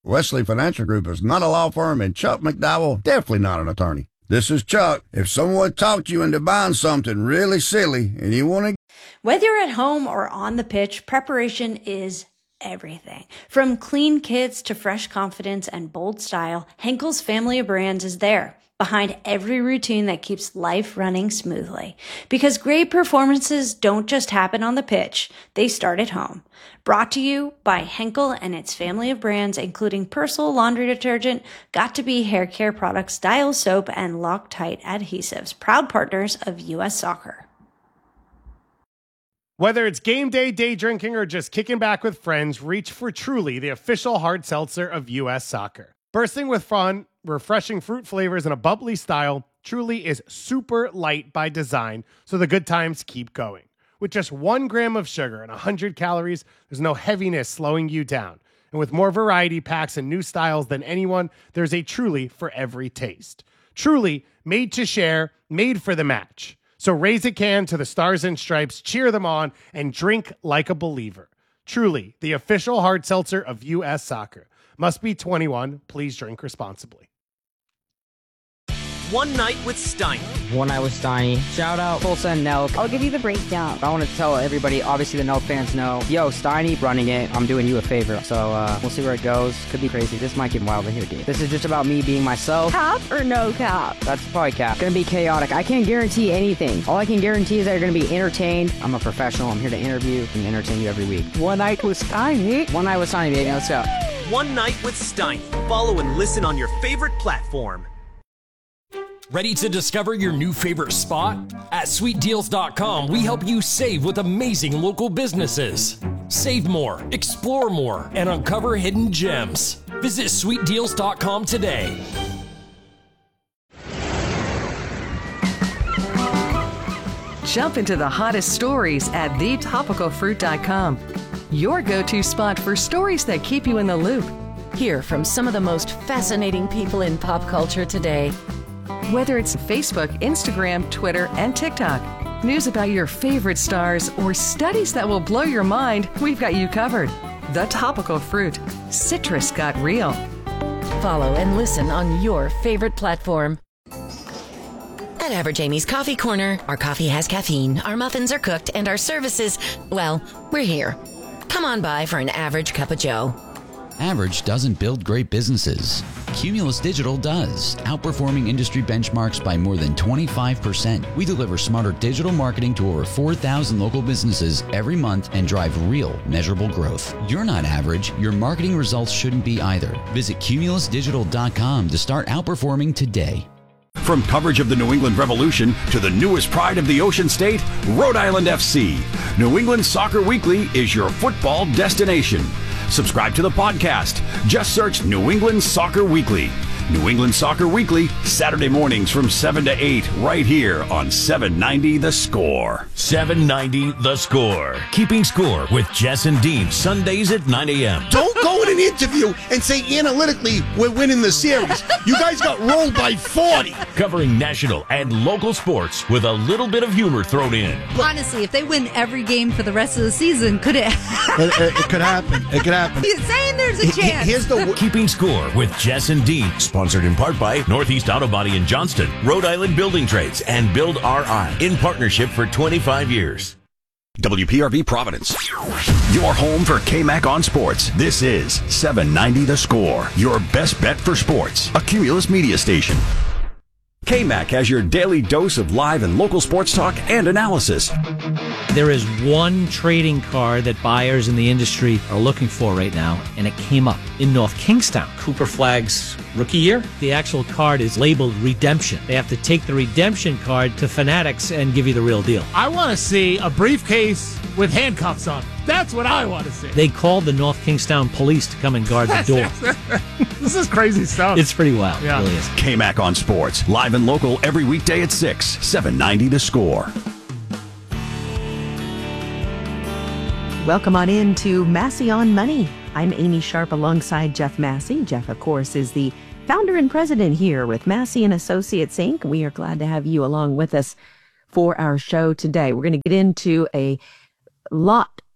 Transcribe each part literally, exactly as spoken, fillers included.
Wesley Financial Group is not a law firm, and Chuck McDowell definitely not an attorney. This is Chuck. If someone talked you into buying something really silly and you want to... Whether you're at home or on the pitch, preparation is everything. From clean kits to fresh confidence and bold style, Henkel's family of brands is there, behind every routine that keeps life running smoothly. Because great performances don't just happen on the pitch, they start at home. Brought to you by Henkel and its family of brands, including Persil laundry detergent, Got2b hair care products, Dial soap, and Loctite adhesives, proud partners of U S Soccer. Whether it's game day, day drinking, or just kicking back with friends, reach for Truly, the official hard seltzer of U S Soccer. Bursting with fun, refreshing fruit flavors, and a bubbly style, Truly is super light by design, so the good times keep going. With just one gram of sugar and one hundred calories, there's no heaviness slowing you down. And with more variety packs and new styles than anyone, there's a Truly for every taste. Truly, made to share, made for the match. So raise a can to the Stars and Stripes, cheer them on, and drink like a believer. Truly, the official hard seltzer of U S Soccer. Must be twenty-one. Please drink responsibly. One Night with Steiny. One Night with Steiny. Shout out Tulsa and Nelk. I'll give you the breakdown. I want to tell everybody, obviously the Nelk fans know, yo, Steiny running it. I'm doing you a favor. So uh, we'll see where it goes. Could be crazy. This might get wild in here, dude. This is just about me being myself. Cap or no cap? That's probably cap. Gonna be chaotic. I can't guarantee anything. All I can guarantee is that you're gonna be entertained. I'm a professional. I'm here to interview and entertain you every week. One Night with Steiny. One Night with Steiny, baby. Let's go. One Night with Steiny. Follow and listen on your favorite platform. Ready to discover your new favorite spot? At sweet deals dot com, we help you save with amazing local businesses. Save more, explore more, and uncover hidden gems. Visit sweet deals dot com today. Jump into the hottest stories at the topical fruit dot com. Your go-to spot for stories that keep you in the loop. Hear from some of the most fascinating people in pop culture today. Whether it's Facebook, Instagram, Twitter, and TikTok, news about your favorite stars, or studies that will blow your mind, we've got you covered. The Topical Fruit. Citrus got real. Follow and listen on your favorite platform. At Average Amy's Coffee Corner, our coffee has caffeine, our muffins are cooked, and our services, well, we're here. Come on by for an average cup of joe. Average doesn't build great businesses. Cumulus Digital does, outperforming industry benchmarks by more than twenty-five percent. We deliver smarter digital marketing to over four thousand local businesses every month and drive real, measurable growth. You're not average. Your marketing results shouldn't be either. Visit cumulus digital dot com to start outperforming today. From coverage of the New England Revolution to the newest pride of the Ocean State, Rhode Island F C. New England Soccer Weekly is your football destination. Subscribe to the podcast. Just search New England Soccer Weekly. New England Soccer Weekly, Saturday mornings from seven to eight, right here on seven ninety The Score. seven ninety The Score. Keeping score with Jess and Dean, Sundays at nine a.m. Don't go in an interview and say analytically we're winning the series. You guys got rolled by forty. Covering national and local sports with a little bit of humor thrown in. Honestly, if they win every game for the rest of the season, could it it, it, it could happen. It could happen. He's saying there's a chance. Here's the Keeping Score with Jess and Dean. Sponsored in part by Northeast Auto Body in Johnston, Rhode Island Building Trades, and Build R I in partnership for twenty-five years. W P R V Providence, your home for K-Mac on sports. This is seven ninety The Score, your best bet for sports, a Cumulus media station. K-Mac has your daily dose of live and local sports talk and analysis. There is one trading card that buyers in the industry are looking for right now, and it came up in North Kingstown. Cooper Flagg's rookie year. The actual card is labeled Redemption. They have to take the Redemption card to Fanatics and give you the real deal. I want to see a briefcase with handcuffs on. That's what I want to see. They called the North Kingstown police to come and guard the door. This is crazy stuff. It's pretty wild. Yeah. It really is. K-Mac on sports, live and local every weekday at six, seven ninety The Score. Welcome on in to Massey on Money. I'm Amy Sharp alongside Jeff Massey. Jeff, of course, is the founder and president here with Massey and Associates, Incorporated. We are glad to have you along with us for our show today. We're going to get into a lot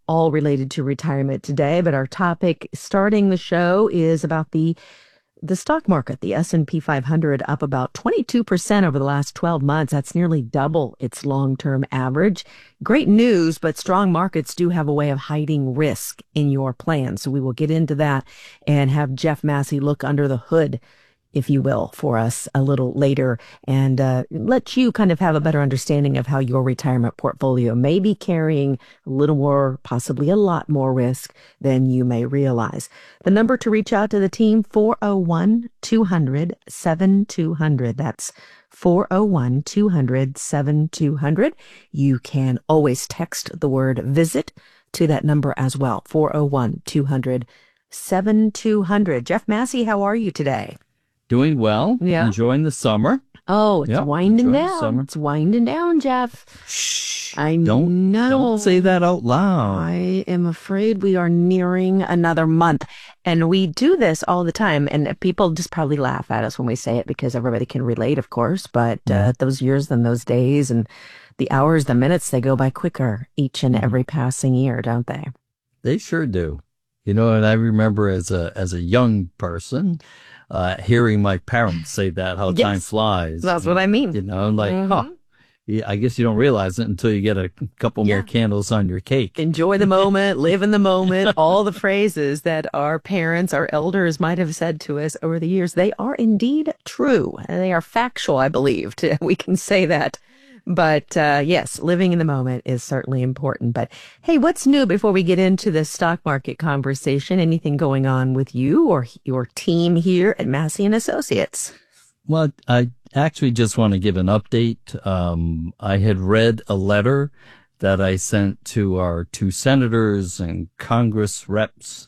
all related to retirement today. But our topic starting the show is about the the stock market. The S and P five hundred up about twenty-two percent over the last twelve months. That's nearly double its long-term average. Great news, but strong markets do have a way of hiding risk in your plan. So we will get into that and have Jeff Massey look under the hood, if you will, for us a little later and uh, let you kind of have a better understanding of how your retirement portfolio may be carrying a little more, possibly a lot more risk than you may realize. The number to reach out to the team, four oh one, two hundred, seventy-two hundred. That's four oh one, two hundred, seventy-two hundred. You can always text the word visit to that number as well, four oh one, two hundred, seventy-two hundred. Jeff Massey, how are you today? Doing well. Yeah. Enjoying the summer. Oh, it's Yep, winding enjoying the down. summer. It's winding down, Jeff. Shh. I Don't, know. don't say that out loud. I am afraid we are nearing another month. And we do this all the time. And people just probably laugh at us when we say it because everybody can relate, of course. But uh, those years and those days and the hours, the minutes, they go by quicker each and every passing year, don't they? They sure do. You know, and I remember as a as a young person, uh, hearing my parents say that, how Yes. time flies. That's what I mean. You know, like, Mhm. huh. Yeah, I guess you don't realize it until you get a couple more candles on your cake. Enjoy the moment, live in the moment, all the phrases that our parents, our elders might have said to us over the years, they are indeed true. They are factual, I believe. We can say that. But uh, yes, living in the moment is certainly important. But hey, what's new before we get into the stock market conversation? Anything going on with you or your team here at Massey and Associates? Well, I actually just want to give an update. Um, I had read a letter that I sent to our two senators and Congress reps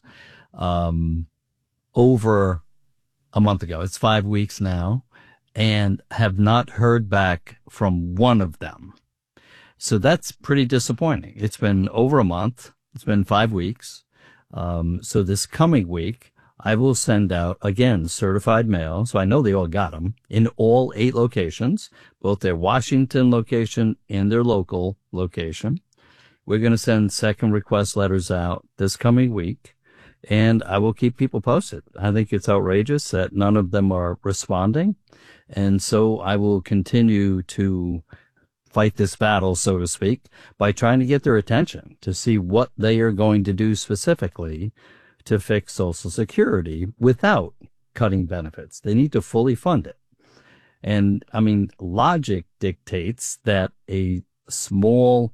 um, over a month ago. It's five weeks now, and have not heard back from one of them. So that's pretty disappointing. It's been over a month. It's been five weeks. Um, so this coming week, I will send out, again, certified mail. So I know they all got them in all eight locations, both their Washington location and their local location. We're going to send second request letters out this coming week, and I will keep people posted. I think it's outrageous that none of them are responding. And so I will continue to fight this battle, so to speak, by trying to get their attention to see what they are going to do specifically to fix Social Security without cutting benefits. They need to fully fund it. And I mean, logic dictates that a small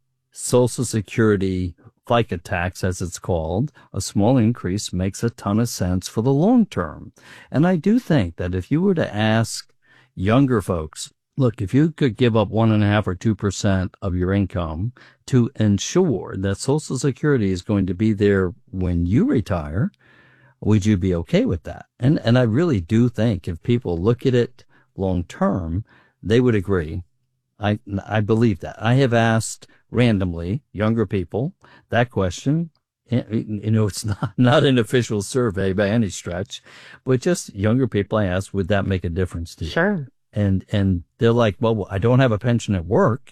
Social Security FICA tax, as it's called, a small increase makes a ton of sense for the long term. And I do think that if you were to ask younger folks, look, if you could give up one and a half or two percent of your income to ensure that Social Security is going to be there when you retire, would you be okay with that? And and I really do think if people look at it long term, they would agree. I I believe that. I have asked randomly younger people that question. You know, it's not, not an official survey by any stretch, but just younger people I asked, would that make a difference to you? Sure. And, and they're like, well, I don't have a pension at work,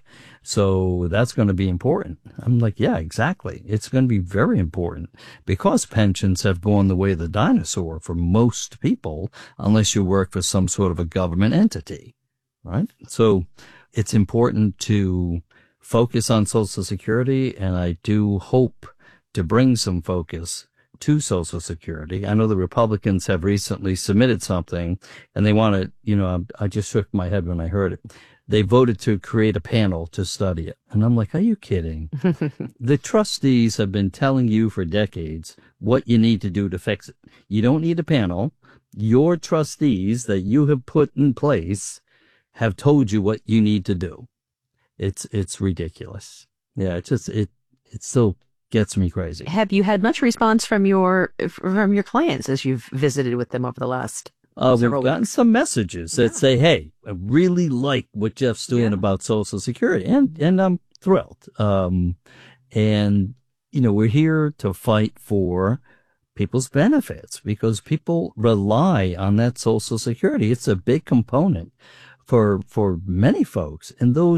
so that's going to be important. I'm like, yeah, exactly. It's going to be very important because pensions have gone the way of the dinosaur for most people, unless you work for some sort of a government entity, right? So it's important to focus on Social Security, and I do hope to bring some focus to Social Security. I know the Republicans have recently submitted something, and they want to, you know, I, I just shook my head when I heard it. They voted to create a panel to study it. And I'm like, are you kidding? The trustees have been telling you for decades what you need to do to fix it. You don't need a panel. Your trustees that you have put in place have told you what you need to do. It's, it's ridiculous. Yeah, it's just, it, it still gets me crazy. Have you had much response from your from your clients as you've visited with them over the last Uh, we've several gotten weeks? some messages that say, hey, I really like what Jeff's doing about Social Security, and, and I'm thrilled. Um, and, you know, we're here to fight for people's benefits because people rely on that Social Security. It's a big component for, for many folks, and those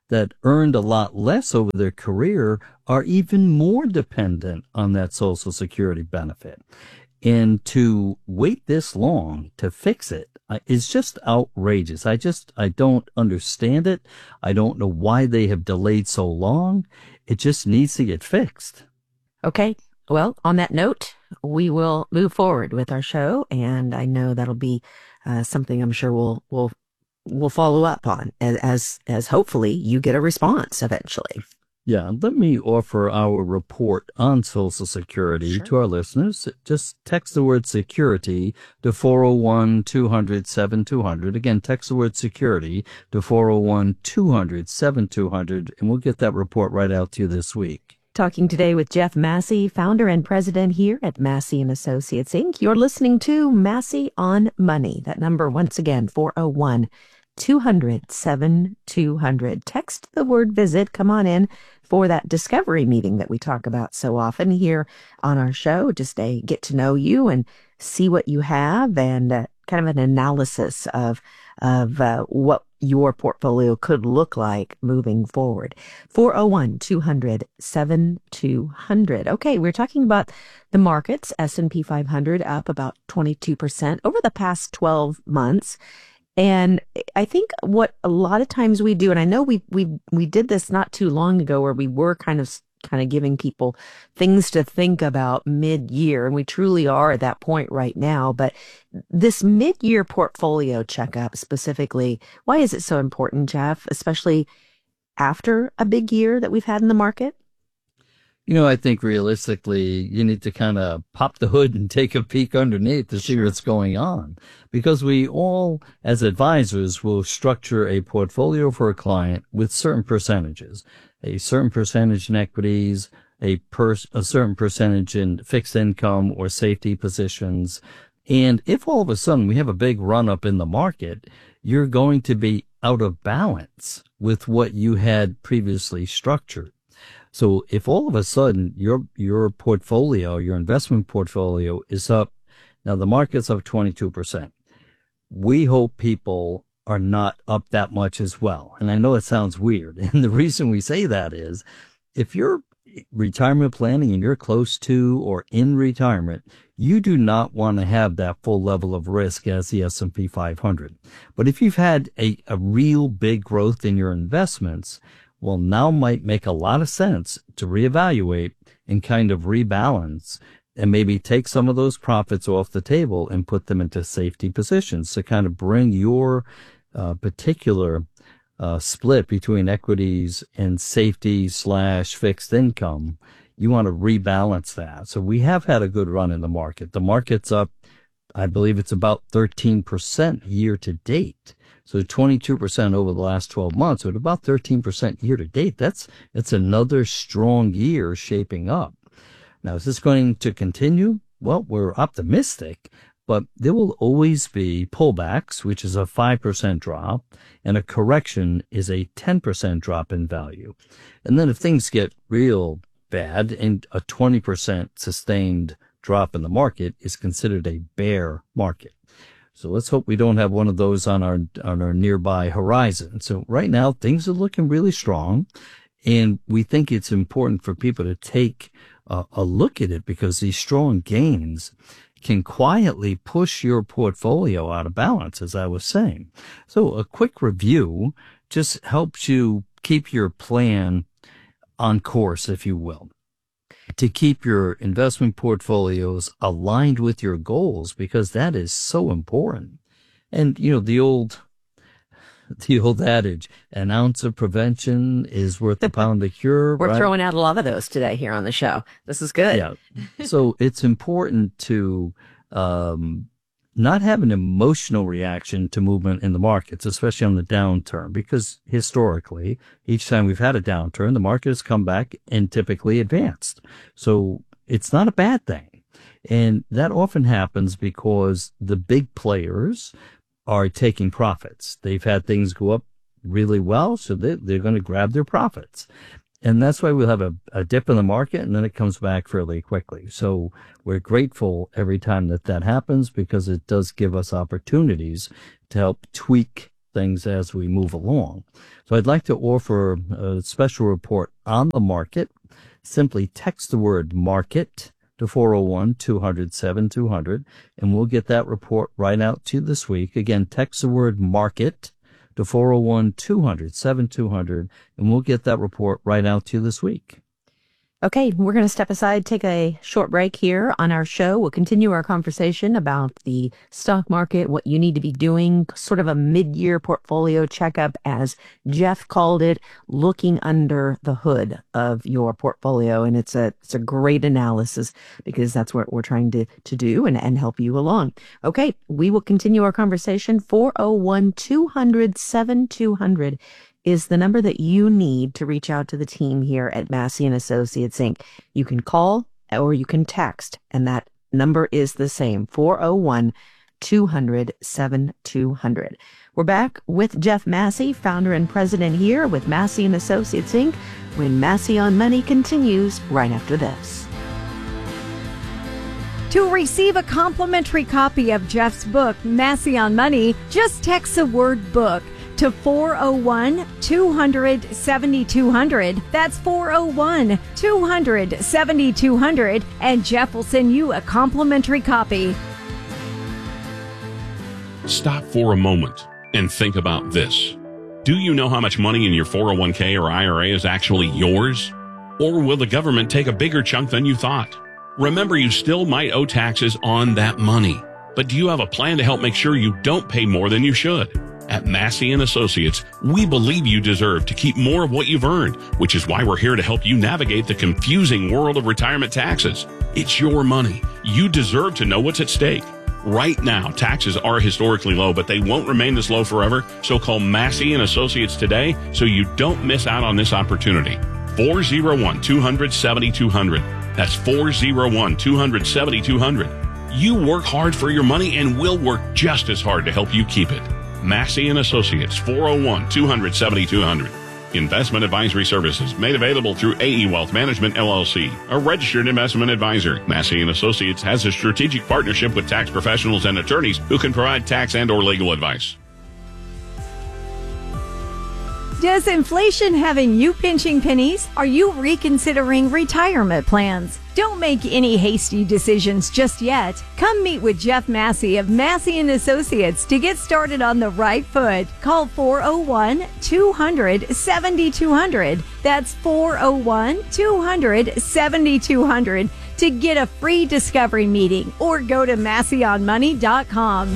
that earned a lot less over their career are even more dependent on that Social Security benefit. And to wait this long to fix it is just outrageous. I just, I don't understand it. I don't know why they have delayed so long. It just needs to get fixed. Okay. Well, on that note, we will move forward with our show, and I know that'll be uh, something I'm sure we'll we'll we'll follow up on as, as as hopefully you get a response eventually. Yeah, let me offer our report on Social Security sure. to our listeners. Just text the word security to four oh one, two hundred, seven two hundred. Again, text the word security to four oh one, two hundred, seven two hundred, and we'll get that report right out to you this week. Talking today with Jeff Massey, founder and president here at Massey and Associates, Incorporated. You're listening to Massey on Money. That number, once again, four oh one, two hundred, seven two hundred. Text the word visit. Come on in for that discovery meeting that we talk about so often here on our show. Just a get to know you and see what you have, and uh, kind of an analysis of of uh, what your portfolio could look like moving forward. four oh one, two hundred, seven two hundred. Okay, we're talking about the markets. S and P five hundred up about twenty-two percent over the past twelve months. And I think what a lot of times we do, and I know we we we did this not too long ago, where we were kind of kind of giving people things to think about mid-year, and we truly are at that point right now. But this mid-year portfolio checkup specifically, why is it so important, Jeff, especially after a big year that we've had in the market? You know, I think realistically, you need to kind of pop the hood and take a peek underneath to see what's going on. Because we all, as advisors, will structure a portfolio for a client with certain percentages. A certain percentage in equities, a, pers- a certain percentage in fixed income or safety positions. And if all of a sudden we have a big run up in the market, you're going to be out of balance with what you had previously structured. So if all of a sudden your your portfolio, your investment portfolio is up, now the market's up twenty-two percent. We hope people are not up that much as well. And I know it sounds weird. And the reason we say that is if you're retirement planning and you're close to or in retirement, you do not want to have that full level of risk as the S and P five hundred. But if you've had a, a real big growth in your investments, well, now might make a lot of sense to reevaluate and kind of rebalance and maybe take some of those profits off the table and put them into safety positions to kind of bring your uh, particular uh, split between equities and safety slash fixed income. You want to rebalance that. So we have had a good run in the market. The market's up, I believe it's about thirteen percent year to date. So twenty-two percent over the last twelve months, but about thirteen percent year to date. That's, that's another strong year shaping up. Now, is this going to continue? Well, we're optimistic, but there will always be pullbacks, which is a five percent drop, and a correction is a ten percent drop in value. And then if things get real bad, and a twenty percent sustained drop in the market is considered a bear market. So let's hope we don't have one of those on our on our nearby horizon. So right now, things are looking really strong, and we think it's important for people to take uh, a look at it because these strong gains can quietly push your portfolio out of balance, as I was saying. So a quick review just helps you keep your plan on course, if you will, to keep your investment portfolios aligned with your goals, because that is so important. And, you know, the old, the old adage, an ounce of prevention is worth a pound of cure. We're right? throwing out a lot of those today here on the show. This is good. Yeah. So it's important to, um, not have an emotional reaction to movement in the markets, especially on the downturn, because historically, each time we've had a downturn, the market has come back and typically advanced. So it's not a bad thing. And that often happens because the big players are taking profits. They've had things go up really well, so they, they're going to grab their profits. And that's why we'll have a, a dip in the market, and then it comes back fairly quickly. So we're grateful every time that that happens, because it does give us opportunities to help tweak things as we move along. So I'd like to offer a special report on the market. Simply text the word market to four oh one, two hundred, seven two hundred, and we'll get that report right out to you this week. Again, text the word market to four oh one, two hundred, seven two hundred, and we'll get that report right out to you this week. Okay, we're going to step aside, take a short break here on our show. We'll continue our conversation about the stock market, what you need to be doing, sort of a mid-year portfolio checkup, as Jeff called it, looking under the hood of your portfolio. And it's a it's a great analysis because that's what we're trying to, to do and, and help you along. Okay, we will continue our conversation. four oh one, two hundred, seven two hundred is the number that you need to reach out to the team here at Massey and Associates, Incorporated. You can call or you can text, and that number is the same, four oh one, two hundred, seven two hundred. We're back with Jeff Massey, founder and president here with Massey and Associates, Incorporated, when Massey on Money continues right after this. To receive a complimentary copy of Jeff's book, Massey on Money, just text the word book to four oh one, two hundred, seven two hundred. That's four oh one, two hundred, seven two hundred, and Jeff will send you a complimentary copy. Stop for a moment and think about this. Do you know how much money in your four oh one k or I R A is actually yours? Or will the government take a bigger chunk than you thought? Remember, you still might owe taxes on that money. But do you have a plan to help make sure you don't pay more than you should? At Massey and Associates, we believe you deserve to keep more of what you've earned, which is why we're here to help you navigate the confusing world of retirement taxes. It's your money. You deserve to know what's at stake. Right now, taxes are historically low, but they won't remain this low forever. So call Massey and Associates today so you don't miss out on this opportunity. four oh one, two hundred, seven two hundred. That's four oh one, two hundred, seven two hundred. You work hard for your money and we'll work just as hard to help you keep it. Massey and Associates, four oh one, two hundred, seven two hundred. Investment advisory services made available through A E Wealth Management, L L C, a registered investment advisor. Massey and Associates has a strategic partnership with tax professionals and attorneys who can provide tax and or legal advice. Does inflation having you pinching pennies? Are you reconsidering retirement plans? Don't make any hasty decisions just yet. Come meet with Jeff Massey of Massey and Associates to get started on the right foot. Call four oh one, two hundred, seven two hundred. That's four oh one, two hundred, seven two hundred to get a free discovery meeting or go to massey on money dot com.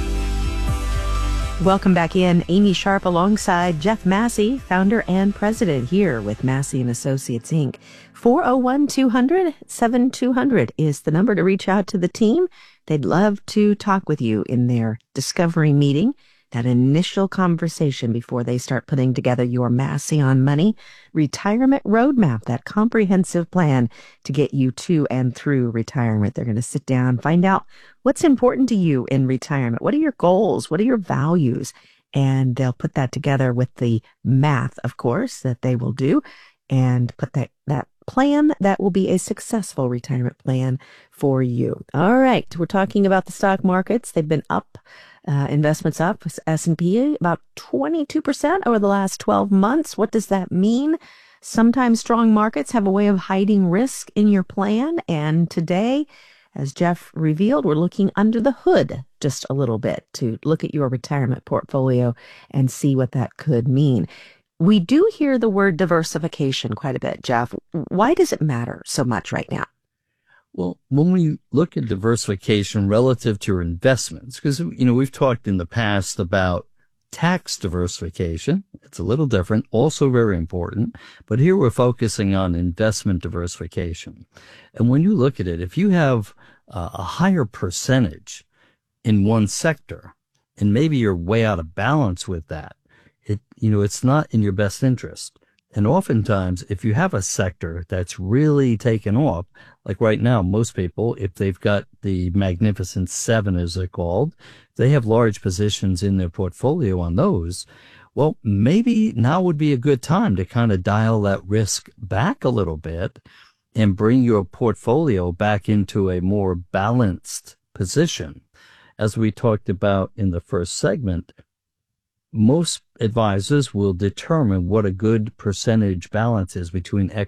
Welcome back in. Amy Sharp alongside Jeff Massey, founder and president here with Massey and Associates, Incorporated. four oh one, two hundred, seven two hundred is the number to reach out to the team. They'd love to talk with you in their discovery meeting, that initial conversation before they start putting together your Massey on Money retirement roadmap, that comprehensive plan to get you to and through retirement. They're going to sit down, find out what's important to you in retirement. What are your goals? What are your values? And they'll put that together with the math, of course, that they will do, and put that, that plan that will be a successful retirement plan for you. All right. We're talking about the stock markets. They've been up. Uh, investments up, S and P about twenty-two percent over the last twelve months. What does that mean? Sometimes strong markets have a way of hiding risk in your plan. And today, as Jeff revealed, we're looking under the hood just a little bit to look at your retirement portfolio and see what that could mean. We do hear the word diversification quite a bit, Jeff. Why does it matter so much right now? Well, when we look at diversification relative to your investments, because, you know, we've talked in the past about tax diversification. It's a little different, also very important. But here we're focusing on investment diversification. And when you look at it, if you have uh, a higher percentage in one sector, and maybe you're way out of balance with that, it, you know, it's not in your best interest. And oftentimes, if you have a sector that's really taken off, like right now, most people, if they've got the Magnificent Seven, as they're called, they have large positions in their portfolio on those. Well, maybe now would be a good time to kind of dial that risk back a little bit and bring your portfolio back into a more balanced position. As we talked about in the first segment, most advisors will determine what a good percentage balance is between